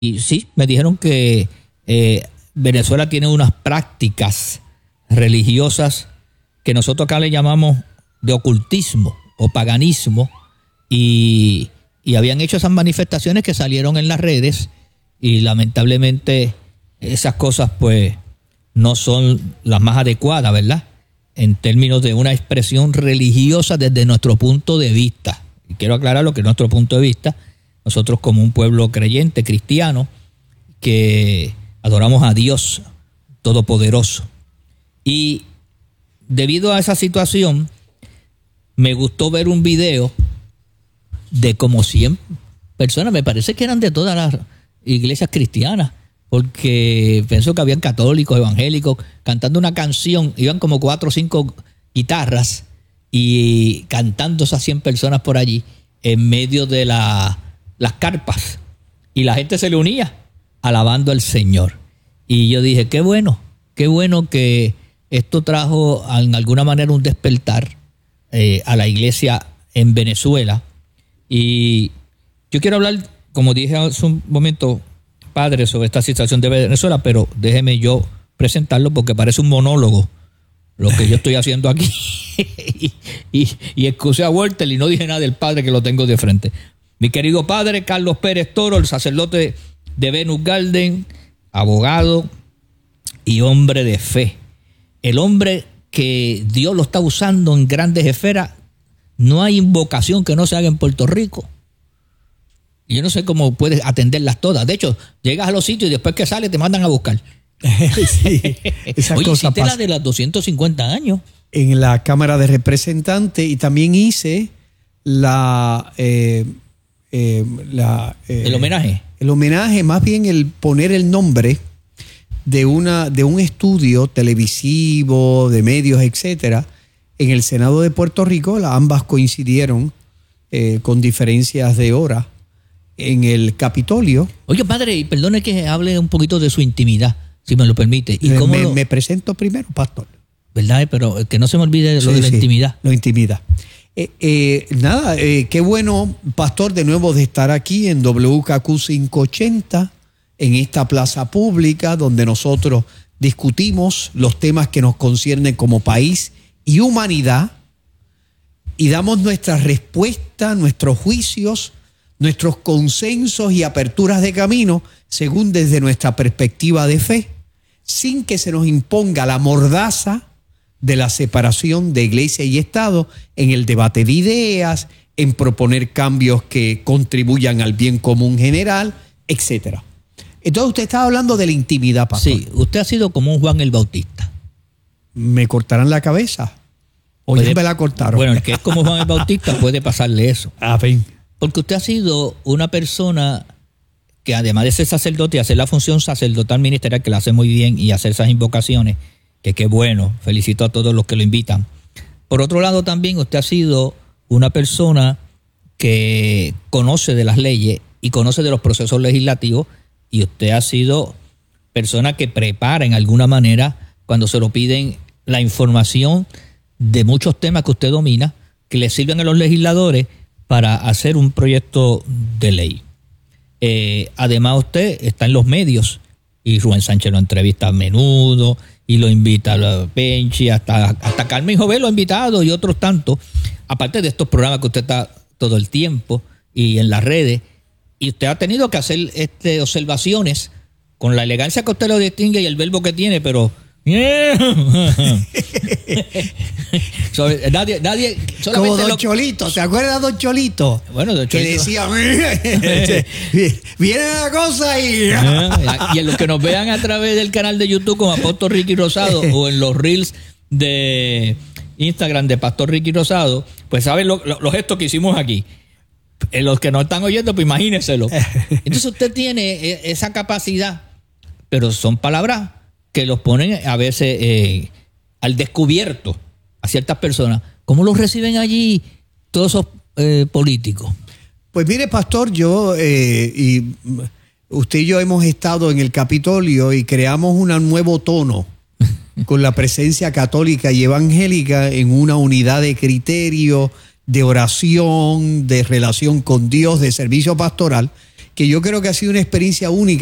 Y sí, me dijeron que Venezuela tiene unas prácticas religiosas que nosotros acá le llamamos de ocultismo o paganismo, y habían hecho esas manifestaciones que salieron en las redes, y lamentablemente esas cosas pues no son las más adecuadas, ¿verdad? En términos de una expresión religiosa desde nuestro punto de vista. Y quiero aclarar lo que es nuestro punto de vista. Nosotros como un pueblo creyente, cristiano, que adoramos a Dios Todopoderoso. Y debido a esa situación, me gustó ver un video de como 100 personas, me parece que eran de todas las iglesias cristianas, porque pienso que habían católicos, evangélicos, cantando una canción, iban como 4 o 5 guitarras y cantando esas 100 personas por allí, en medio de las carpas, y la gente se le unía alabando al Señor. Y yo dije, qué bueno que esto trajo en alguna manera un despertar a la iglesia en Venezuela. Y yo quiero hablar, como dije hace un momento, padre, sobre esta situación de Venezuela, pero déjeme yo presentarlo porque parece un monólogo lo que yo estoy haciendo aquí. y excusé a Walter y no dije nada del padre, que lo tengo de frente. Mi querido padre Carlos Pérez Toro, el sacerdote de Venus Garden, abogado y hombre de fe. El hombre que Dios lo está usando en grandes esferas. No hay invocación que no se haga en Puerto Rico. Y yo no sé cómo puedes atenderlas todas. De hecho, llegas a los sitios y después que sales te mandan a buscar. Sí, esa Oye, cosa hiciste pasa. la de los 250 años. En la Cámara de Representantes, y también hice el homenaje. El homenaje, más bien el poner el nombre de un estudio televisivo, de medios, etcétera, en el Senado de Puerto Rico. Ambas coincidieron con diferencias de hora en el Capitolio. Oye, padre, y perdone que hable un poquito de su intimidad, si me lo permite. ¿Y cómo me presento primero, pastor. ¿Verdad? Pero que no se me olvide lo de la intimidad. La intimidad. Qué bueno, pastor, de nuevo de estar aquí en WKQ 580, en esta plaza pública donde nosotros discutimos los temas que nos conciernen como país y humanidad, y damos nuestra respuesta, nuestros juicios, nuestros consensos y aperturas de camino según desde nuestra perspectiva de fe, sin que se nos imponga la mordaza de la separación de iglesia y Estado en el debate de ideas, en proponer cambios que contribuyan al bien común general, etcétera. Entonces usted estaba hablando de la intimidad, pastor. Sí, usted ha sido como un Juan el Bautista. ¿Me cortarán la cabeza? ¿O ya me la cortaron? Bueno, el que es como Juan el Bautista puede pasarle eso. Amén. Porque usted ha sido una persona que, además de ser sacerdote y hacer la función sacerdotal ministerial, que la hace muy bien, y hacer esas invocaciones, que qué bueno, felicito a todos los que lo invitan. Por otro lado, también usted ha sido una persona que conoce de las leyes y conoce de los procesos legislativos, y usted ha sido persona que prepara en alguna manera, cuando se lo piden, la información de muchos temas que usted domina, que le sirven a los legisladores para hacer un proyecto de ley. Además, usted está en los medios, y Rubén Sánchez lo entrevista a menudo, y lo invita a la Penchi, hasta Carmen Jovel lo ha invitado, y otros tantos, aparte de estos programas que usted está todo el tiempo, y en las redes, y usted ha tenido que hacer observaciones con la elegancia que usted lo distingue y el verbo que tiene, pero nadie como Don Cholito, ¿se acuerda de Don Cholito? Bueno, Don que Cholito decía viene la cosa y en los que nos vean a través del canal de YouTube como Pastor Ricky Rosado o en los reels de Instagram de Pastor Ricky Rosado, pues saben los gestos que hicimos aquí. En los que no están oyendo, pues imagínenselo. Entonces usted tiene esa capacidad, pero son palabras que los ponen a veces al descubierto a ciertas personas. ¿Cómo los reciben allí todos esos políticos? Pues mire, pastor, yo y usted y yo hemos estado en el Capitolio y creamos un nuevo tono con la presencia católica y evangélica en una unidad de criterio, de oración, de relación con Dios, de servicio pastoral. que yo creo que ha sido una experiencia única